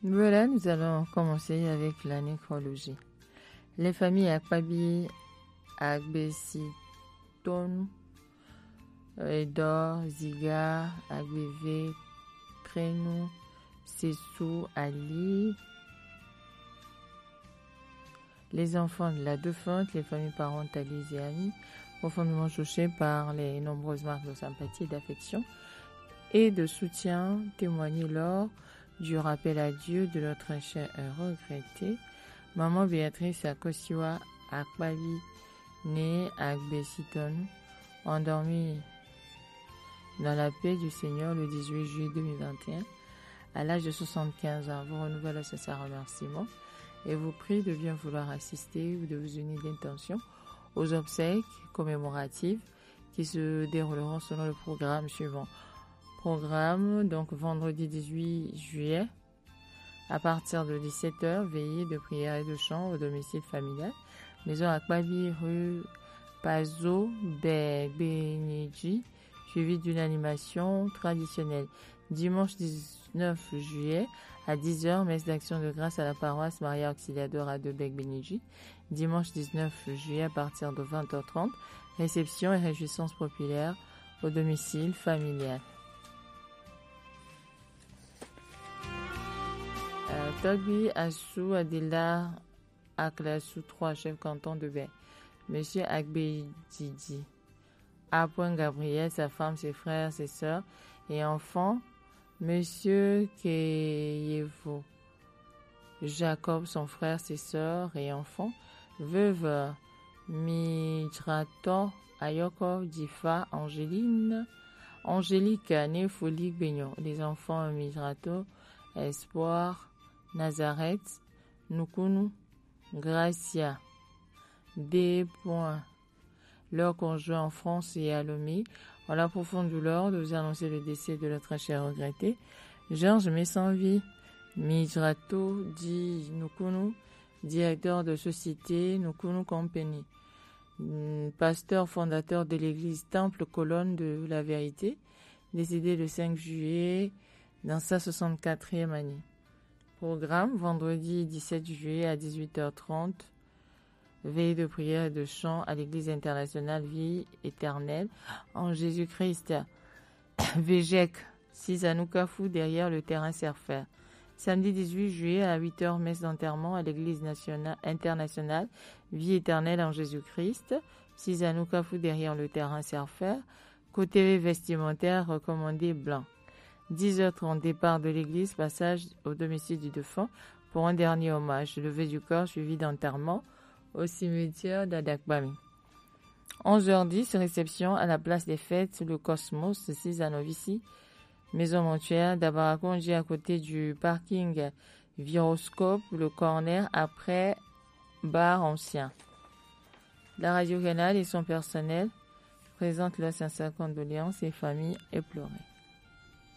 Voilà, nous allons commencer avec la nécrologie. Les familles Akpabi, Agbesiton, Edor, Ziga, Agbeve, Trenou, Sessou, Ali. Les enfants de la défunte, les familles parentales et amis, profondément touchés par les nombreuses marques de sympathie et d'affection et de soutien témoignées lors du rappel à Dieu de leur très cher et regretté, maman Béatrice Akosiwa Akpabi, née à Agbesiton, endormie dans la paix du Seigneur le 18 juillet 2021, à l'âge de 75 ans. Vous renouvelez le sincère remerciement et vous prie de bien vouloir assister ou de vous unir d'intention aux obsèques commémoratives qui se dérouleront selon le programme suivant. Programme, donc vendredi 18 juillet, à partir de 17h, veillée de prière et de chant au domicile familial. Maison Akpabi, rue Pazo, Benidji, suivi d'une animation traditionnelle. Dimanche 19 juillet, à 10h, messe d'action de grâce à la paroisse Maria Auxiliadora de Benidji. Dimanche 19 juillet, à partir de 20h30, réception et réjouissance populaire au domicile familial. Togbi Assou Adela Aklassou 3, chef canton de Baie. Monsieur Agbe Didi. A. Gabriel, sa femme, ses frères, ses sœurs et enfants. Monsieur Keyevo. Jacob, son frère, ses sœurs et enfants. Veuve Mitrato Ayoko Difa Angélique Nefolie Beignon. Les enfants Mitrato Espoir Nazareth, Nukunu, Gracia, D. Leur conjoint en France et à Lomé, en la profonde douleur de vous annoncer le décès de notre cher regretté, Georges Messanvie, Midrato, dit Nukunu, directeur de société Nukunu Company, pasteur fondateur de l'église Temple Colonne de la Vérité, décédé le 5 juillet dans sa 64e année. Programme, vendredi 17 juillet à 18h30, veille de prière et de chant à l'église internationale Vie éternelle en Jésus-Christ. Végec, 6 à Noukafou, derrière le terrain Serfer. Samedi 18 juillet à 8h, messe d'enterrement à l'église internationale Vie éternelle en Jésus-Christ. 6 à Noukafou, derrière le terrain Serfer. Côté vestimentaire recommandé blanc. 10h30, départ de l'église, passage au domicile du défunt pour un dernier hommage. Levée du corps suivi d'enterrement au cimetière d'Adakbami. 11h10, réception à la place des fêtes, le Cosmos, 6 à Novici, maison mortuaire d'Abarakonji à côté du parking Viroscope, le corner après bar ancien. La radio canal et son personnel présentent leurs sincères condoléances et familles éplorées.